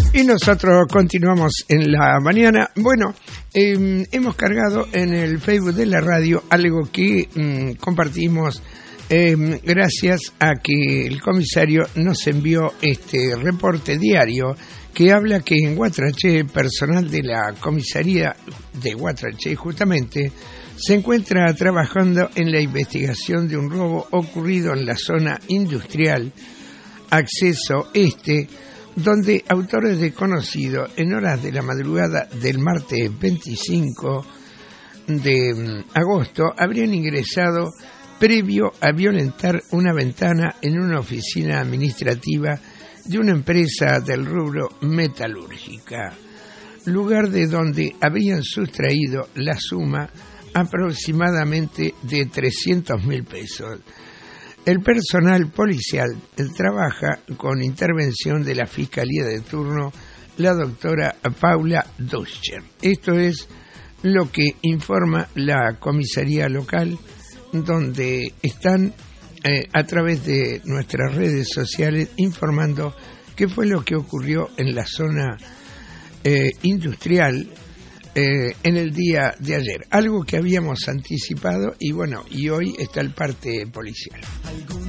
Y nosotros continuamos en la mañana. Bueno, hemos cargado en el Facebook de la radio algo que compartimos gracias a que el comisario nos envió este reporte diario que habla que en Guatraché, personal de la comisaría de Guatraché justamente, se encuentra trabajando en la investigación de un robo ocurrido en la zona industrial Acceso Este, donde autores desconocidos en horas de la madrugada del martes 25 de agosto habrían ingresado previo a violentar una ventana en una oficina administrativa de una empresa del rubro metalúrgica, lugar de donde habían sustraído la suma aproximadamente de 300.000 pesos. El personal policial trabaja con intervención de la Fiscalía de turno, la doctora Paula Duscher. Esto es lo que informa la comisaría local, donde están a través de nuestras redes sociales informando qué fue lo que ocurrió en la zona industrial en el día de ayer, algo que habíamos anticipado y bueno, y hoy está el parte policial.